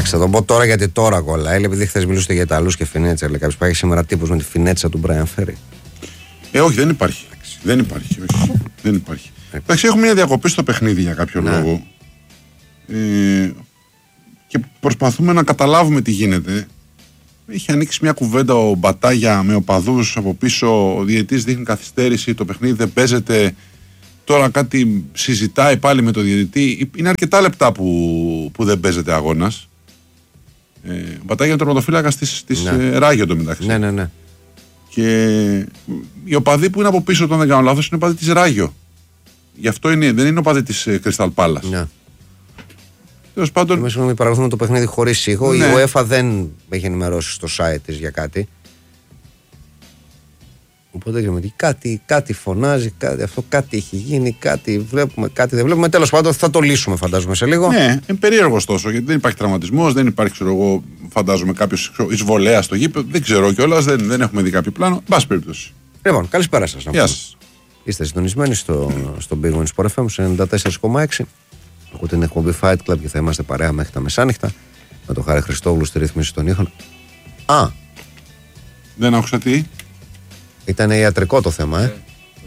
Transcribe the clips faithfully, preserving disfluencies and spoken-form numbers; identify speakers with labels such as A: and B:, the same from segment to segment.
A: Εντάξει, θα τον πω τώρα γιατί τώρα κολλάει. Επειδή χθες μιλούσατε για Ιταλούς και Φινέτσα. Λέει κάποιος υπάρχει σήμερα τύπος με τη Φινέτσα του Μπράιαν Φέρι.
B: Ε, όχι, δεν υπάρχει. Εντάξει. Δεν υπάρχει. Όχι. δεν υπάρχει. Εντάξει, έχουμε μια διακοπή στο παιχνίδι για κάποιο ναι. λόγο. Ε, και προσπαθούμε να καταλάβουμε τι γίνεται. Έχει ανοίξει μια κουβέντα ο Μπατάγια με οπαδούς από πίσω. Ο διαιτητής δείχνει καθυστέρηση. Το παιχνίδι δεν παίζεται. Τώρα κάτι συζητάει πάλι με το διαιτητή. Είναι αρκετά λεπτά που, που δεν παίζεται αγώνας. Ε, ο Μπατάγια είναι τερματοφύλακας της, της ναι. ε, Ράγιο το μεταξύ.
A: Ναι, ναι, ναι.
B: Και οι οπαδοί που είναι από πίσω, όταν δεν κάνω λάθος, είναι οπαδοί της Ράγιο. Γι' αυτό είναι, δεν είναι οπαδοί της Crystal Palace.
A: Ναι.
B: Τέλος πάντων.
A: Εμείς συγγνώμη, παρακολουθούμε το παιχνίδι χωρίς ήχο. Ναι. Η UEFA δεν έχει ενημερώσει στο site της για κάτι. Οπότε δεν ξέρουμε κάτι, κάτι φωνάζει, κάτι, αυτό κάτι έχει γίνει, κάτι βλέπουμε, κάτι δεν βλέπουμε. Τέλος πάντων θα το λύσουμε, φαντάζομαι, σε λίγο.
B: Ναι, είναι περίεργο τόσο, γιατί δεν υπάρχει τραυματισμός, δεν υπάρχει, ξέρω εγώ, φαντάζομαι, κάποιος εισβολέας στο γήπεδο. Δεν ξέρω κιόλας, δεν, δεν έχουμε δει κάποιο πλάνο. Μπας περίπτωση.
A: Λοιπόν, καλησπέρα σας.
B: Γεια σας.
A: Είστε συντονισμένοι στο, στο Big Win Sport εφ εμ σε ενενήντα τέσσερα κόμμα έξι. Ακούτε την εκπομπή Fight Club και θα είμαστε παρέα μέχρι τα μεσάνυχτα. Με τον Χάρη Χριστόγλου στη ρύθμιση των ήχων. Α!
B: Δεν άκουσα τι.
A: Ήταν ιατρικό το θέμα, ε.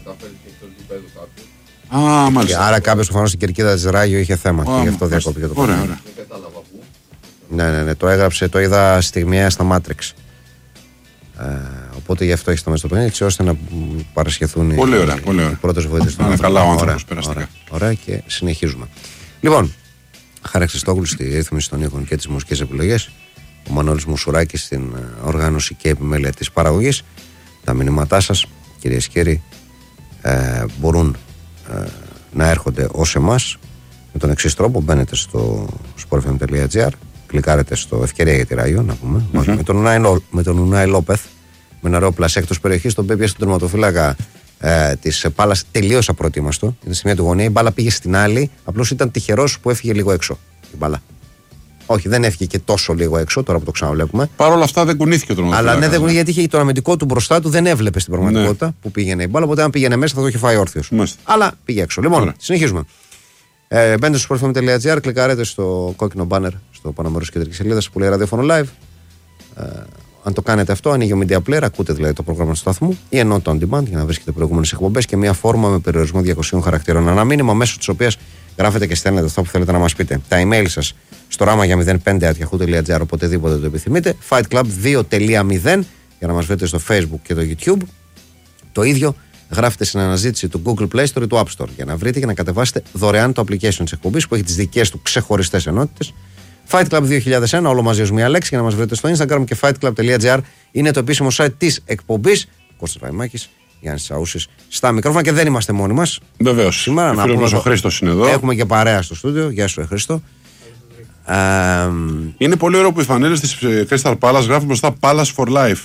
B: Α, μάλιστα.
A: Άρα κάποιος προφανώς στην κερκίδα της Ράγιο είχε θέμα. Α, και γι' αυτό διακόπηκε το
B: ωραία, ωραία.
A: Ναι, ναι, ναι, το έγραψε, το είδα στιγμιαία στα Matrix. Ε, οπότε γι' αυτό έχει σταματήσει το παιχνίδι, έτσι ώστε να παρασχεθούν
B: πολύ
A: οι,
B: ωραία, πολύ ωραία.
A: οι πρώτες βοήθειες των
B: ανθρώπων. Καλά ο άνθρωπος
A: ωραία, ωραία, ωραία, και συνεχίζουμε. Λοιπόν, Χάρη Χριστόγλου στη ρύθμιση των ήχων και τις μουσικές επιλογές. Ο Μανώλης Μουσουράκης στην οργάνωση και επιμέλεια της παραγωγής. Τα μηνύματά σας, κυρίες και κύριοι, ε, μπορούν ε, να έρχονται ως εμάς με τον εξής τρόπο. Μπαίνετε στο sport f m τελεία g r, κλικάρετε στο ευκαιρία για τη Ράγιο, να πούμε, mm-hmm. με τον Ουνάι, με τον Ουνάι Λόπεθ, με ένα ωραίο πλασέ εκτός περιοχής, τον οποίο στον τερματοφύλακα ε, της Πάλας τελείως απροετοίμαστο. Ήταν στη μία του γωνία, η μπάλα πήγε στην άλλη, απλώς ήταν τυχερός που έφυγε λίγο έξω η μπάλα. Όχι, δεν έφυγε και τόσο λίγο έξω, τώρα που το ξαναβλέπουμε.
B: Παρ' όλα αυτά δεν κουνήθηκε ο τερματοφύλακας.
A: Αλλά ναι, δεν κουνήθηκε γιατί είχε το αμυντικό του μπροστά του, δεν έβλεπε στην πραγματικότητα ναι. που πήγαινε η μπάλα. Οπότε αν πήγαινε μέσα θα το είχε φάει όρθιος. Μάλιστα. Αλλά πήγε έξω. Λοιπόν, Άρα. συνεχίζουμε. Ε, μπαίνετε στο sport f m τελεία g r, κλικάρετε στο κόκκινο μπάνερ στο πάνω μέρος της κεντρικής σελίδας που λέει ραδιόφωνο live. Ε, αν το κάνετε αυτό, ανοίγει ο Media Player, ακούτε δηλαδή το πρόγραμμα του σταθμού ή ενώ το on demand για να βρίσκετε προηγούμενες εκπομπές και μια φόρμα με περιορισμό διακοσίων χαρακτήρων. Ένα μήνυμα μέσω της οποίας γράφετε και στέλνετε αυτό που θέλετε να μας πείτε. Τα email σας στο ράμα για μηδέν πέντε at yahoo τελεία g r, οποτεδήποτε το επιθυμείτε. Fight Club δύο τελεία μηδέν για να μας βρείτε στο Facebook και το YouTube. Το ίδιο γράφετε στην αναζήτηση του Google Play Store ή του App Store για να βρείτε και να κατεβάσετε δωρεάν το application της εκπομπής που έχει τις δικές του ξεχωριστές ενότητες. Fight Club δύο χιλιάδες ένα, όλο μαζί ως μία λέξη, για να μας βρείτε στο Instagram και fightclub τελεία g r είναι το επίσημο site της εκπομπής. Κώστας Βαϊμάκης, Γιάννης Τσαούσης στα μικρόφωνα και δεν είμαστε μόνοι μας.
B: Βεβαίως.
A: Σήμερα να πούμε.
B: Ο Χρήστος είναι εδώ.
A: Έχουμε και παρέα στο στούντιο. Γεια σου, Χρήστο. Ε,
B: είναι πολύ ωραίο που οι φανέλες της Crystal Palace γράφουν μπροστά Palace for Life.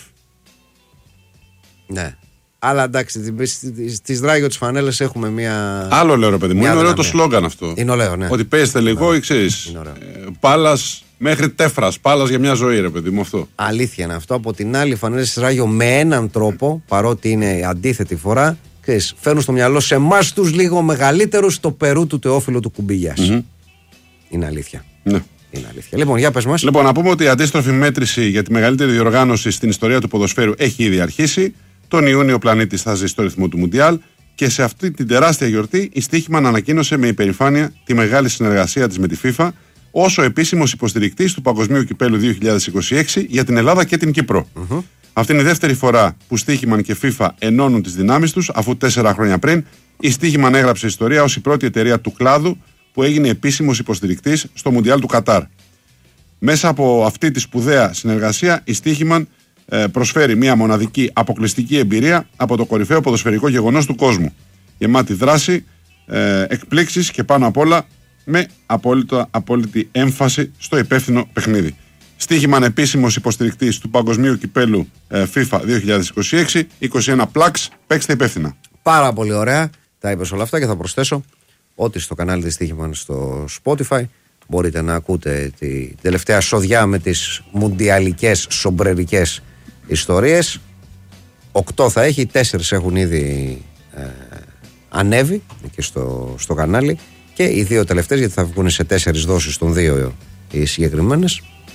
A: Ναι. Αλλά εντάξει, στις Ράγιο τις φανέλες έχουμε μια.
B: Άλλο λέω ρε παιδί μου. Είναι ωραίο το σλόγγαν αυτό.
A: Είναι ωραίο, ναι.
B: Ότι παίζει τελικό ή ξέρεις. Πάλας μέχρι τέφρας. Πάλας για μια ζωή, ρε παιδί μου αυτό.
A: Αλήθεια είναι αυτό. Από την άλλη, οι φανέλες της Ράγιο με έναν τρόπο, παρότι είναι αντίθετη φορά, ξέρεις, φέρνουν στο μυαλό σε εμάς τους λίγο μεγαλύτερους το Περού του Τεόφιλου του Κουμπίγιας. Mm-hmm. Είναι αλήθεια.
B: Ναι.
A: Είναι αλήθεια. Λοιπόν, για πες μας.
B: Λοιπόν, να πούμε ότι η αντίστροφη μέτρηση για τη μεγαλύτερη διοργάνωση στην ιστορία του ποδοσφαίρου έχει ήδη αρχίσει. Τον Ιούνιο ο πλανήτης θα ζει στο ρυθμό του Μουντιάλ και σε αυτή την τεράστια γιορτή η Στοίχημαν ανακοίνωσε με υπερηφάνεια τη μεγάλη συνεργασία της με τη FIFA ως ο επίσημος υποστηρικτής του Παγκοσμίου Κυπέλλου δύο χιλιάδες είκοσι έξι για την Ελλάδα και την Κύπρο. Mm-hmm. Αυτή είναι η δεύτερη φορά που Στοίχημαν και FIFA ενώνουν τις δυνάμεις τους, αφού τέσσερα χρόνια πριν η Στοίχημαν έγραψε ιστορία ως η πρώτη εταιρεία του κλάδου που έγινε επίσημος υποστηρικτής στο Μουντιάλ του Κατάρ. Μέσα από αυτή τη σπουδαία συνεργασία η Στοίχημαν προσφέρει μια μοναδική αποκλειστική εμπειρία από το κορυφαίο ποδοσφαιρικό γεγονός του κόσμου. Γεμάτη δράση, ε, εκπλήξεις και πάνω απ' όλα με απόλυτο, απόλυτη έμφαση στο υπεύθυνο παιχνίδι. Στοίχημαν επίσημος υποστηρικτής του Παγκοσμίου Κυπέλλου ε, FIFA δύο χιλιάδες είκοσι έξι, είκοσι ένα πλαξ, παίξτε υπεύθυνα.
A: Πάρα πολύ ωραία, τα είπες όλα αυτά και θα προσθέσω ότι στο κανάλι της Στοίχημαν στο Spotify μπορείτε να ακούτε τη τελευταία σοδιά με τις μουντιαλικές σομπρερικές ιστορίες. Οκτώ θα έχει, τέσσερις έχουν ήδη ε, ανέβει και στο, στο κανάλι και οι δύο τελευταίες, γιατί θα βγουν σε τέσσερις δόσεις των δύο οι συγκεκριμένες,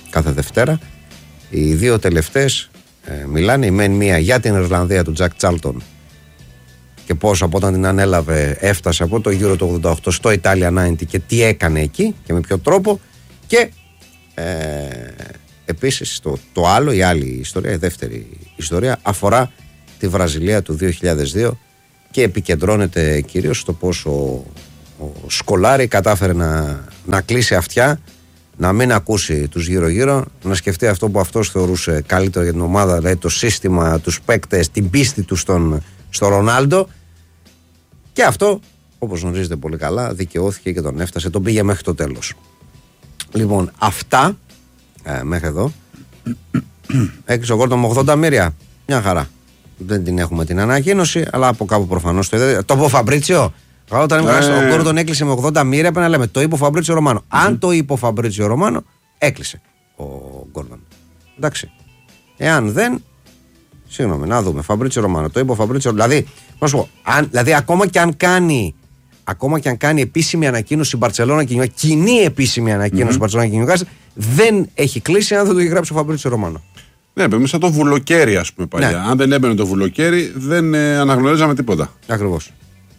A: κάθε Δευτέρα. Οι δύο τελευταίες ε, μιλάνε, η μεν μία για την Ιρλανδία του Τζακ Τσάλτον και πώς από όταν την ανέλαβε έφτασε από το Euro του ογδόντα οκτώ στο Italia ενενήντα και τι έκανε εκεί και με ποιο τρόπο. Και ε, επίσης το, το άλλο, η άλλη ιστορία, η δεύτερη ιστορία αφορά τη Βραζιλία του δύο χιλιάδες δύο και επικεντρώνεται κυρίως στο πώς ο, ο Σκολάρη κατάφερε να, να κλείσει αυτιά, να μην ακούσει τους γύρω-γύρω, να σκεφτεί αυτό που αυτός θεωρούσε καλύτερο για την ομάδα, δηλαδή το σύστημα, τους παίκτες, την πίστη του στον, στο Ρονάλντο, και αυτό, όπως γνωρίζετε πολύ καλά, δικαιώθηκε και τον έφτασε, τον πήγε μέχρι το τέλος. Λοιπόν, αυτά ε, μέχρι εδώ. Έκλεισε ο Γκόρντον με ογδόντα μοίρια. Μια χαρά. Δεν την έχουμε την ανακοίνωση, αλλά από κάπου προφανώς το είδατε. Το είπε ο Φαμπρίτσιο. Όταν ήμουν ε... ο Γκόρντον έκλεισε με ογδόντα μοίρια, πρέπει να λέμε το είπε ο Φαμπρίτσιο Ρωμάνο. Mm-hmm. Αν το είπε ο Φαμπρίτσιο Ρωμάνο, έκλεισε ο Γκόρντον. Εντάξει. Εάν δεν. Συγγνώμη, να δούμε. Φαμπρίτσιο Ρωμάνο. Το είπε ο Φαμπρίτσιο. Δηλαδή, να σου πω, αν, δηλαδή ακόμα και αν κάνει. Ακόμα και αν κάνει επίσημη ανακοίνωση η Μπαρτσελόνα και η κοινή επίσημη ανακοίνωση mm-hmm. Μπαρτσελόνα και η Νιουκάστλ, δεν έχει κλείσει αν δεν το έχει γράψει ο Φαμπρίτσιο Ρωμάνο. Ναι,
B: παίρνει σαν το βουλοκαίρι, ας πούμε παλιά. Ναι. Αν δεν έμπαινε το βουλοκαίρι, δεν ε, αναγνωρίζαμε τίποτα.
A: Ακριβώς.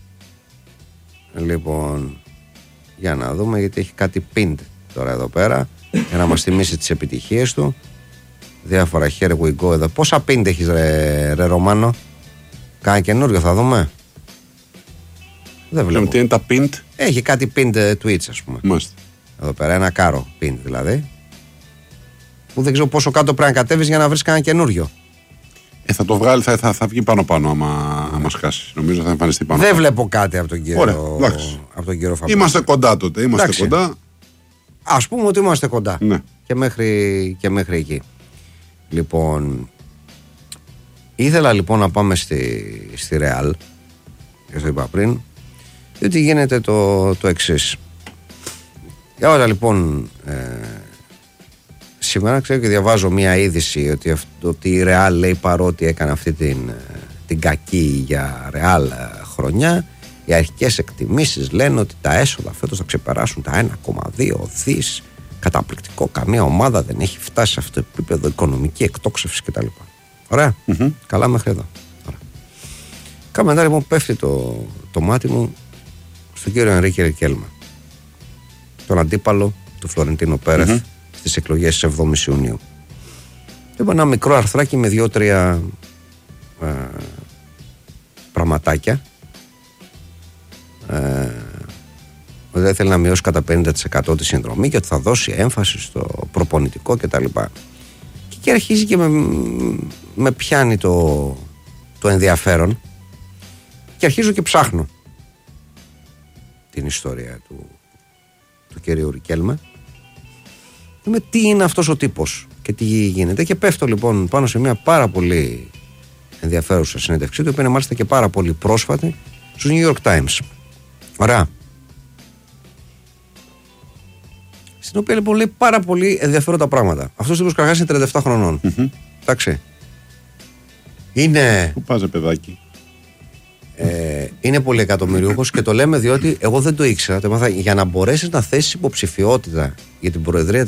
A: Λοιπόν, για να δούμε, γιατί έχει κάτι πιντ τώρα εδώ πέρα για να μας θυμίσει τις επιτυχίες του. Διάφορα here we go εδώ. Πόσα πιντ έχεις, ρε, ρε Ρωμάνο? Κάνα καινούριο, θα δούμε. Δεν βλέπω.
B: Τι είναι τα πιντ?
A: Έχει κάτι pinned tweets, ας πούμε.
B: Μάλιστα.
A: Εδώ πέρα, ένα κάρο pinned δηλαδή. Που δεν ξέρω πόσο κάτω πρέπει να κατέβεις για να βρεις κανένα καινούριο.
B: Ε, θα το βγάλει, θα, θα, θα βγει πάνω-πάνω άμα, άμα σκάσει. Νομίζω θα εμφανιστεί πάνω.
A: Δεν βλέπω κάτι από τον κύριο, από τον κύριο Φαμπρίτσιο.
B: Είμαστε κοντά τότε. Είμαστε εντάξει. κοντά.
A: Ας πούμε ότι είμαστε κοντά.
B: Ναι.
A: Και, μέχρι, και μέχρι εκεί. Λοιπόν, ήθελα λοιπόν να πάμε στη, στη Real. Και το είπα πριν. Διότι γίνεται το, το εξής. Για όλα λοιπόν ε, σήμερα ξέρω και διαβάζω μία είδηση ότι, ότι η Real λέει, παρότι έκανε αυτή την, την κακή για Real χρονιά, οι αρχικές εκτιμήσεις λένε ότι τα έσοδα φέτος θα ξεπεράσουν τα ένα κόμμα δύο δις. Καταπληκτικό, καμία ομάδα δεν έχει φτάσει σε αυτό το επίπεδο, οικονομική εκτόξευση κτλ. Ωραία, mm-hmm. καλά μέχρι εδώ. Κάμε μετά λοιπόν πέφτει το, το μάτι μου στον κύριο Ενρίκε Ρικέλμε, τον αντίπαλο του Φλωρεντίνο Πέρεθ mm-hmm. στις εκλογές της εβδόμης Ιουνίου. Είπα ένα μικρό αρθράκι με δύο-τρία ε, πραγματάκια. Ε, ότι δεν θέλει να μειώσει κατά πενήντα τοις εκατό τη συνδρομή και ότι θα δώσει έμφαση στο προπονητικό κτλ. Και, και αρχίζει και με, με πιάνει το, το ενδιαφέρον και αρχίζω και ψάχνω την ιστορία του, του κυρίου Ρικέλμε. Είμαι τι είναι αυτός ο τύπος και τι γίνεται, και πέφτω λοιπόν πάνω σε μια πάρα πολύ ενδιαφέρουσα συνέντευξή του, που είναι μάλιστα και πάρα πολύ πρόσφατη, στους New York Times. Ωραία. Στην οποία λοιπόν λέει πάρα πολύ ενδιαφέροντα πράγματα. Αυτός τύπος καρχάς είναι τριάντα επτά χρονών. Mm-hmm. Εντάξει. Είναι...
B: Πού πας, παιδάκι?
A: Ε, είναι πολυεκατομμυριούχος και το λέμε διότι εγώ δεν το ήξερα. Το έμαθα, για να μπορέσεις να θέσεις υποψηφιότητα για την Προεδρία